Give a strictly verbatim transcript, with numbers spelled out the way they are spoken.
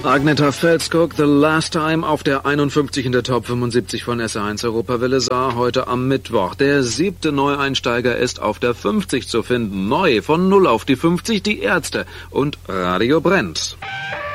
Agneta Felskog, The Last Time auf der einundfünfzig in der Top fünfundsiebzig von S R eins Europawelle Saar heute am Mittwoch. Der siebte Neueinsteiger ist auf der fünfzig zu finden. Neu von null auf die fünfzig, die Ärzte und Radio brennt.